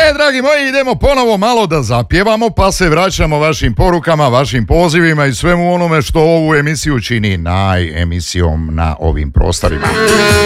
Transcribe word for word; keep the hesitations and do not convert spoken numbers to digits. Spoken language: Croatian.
E, dragi moji, idemo ponovo malo da zapjevamo, pa se vraćamo vašim porukama, vašim pozivima i svemu onome što ovu emisiju čini najemisijom na ovim prostorima.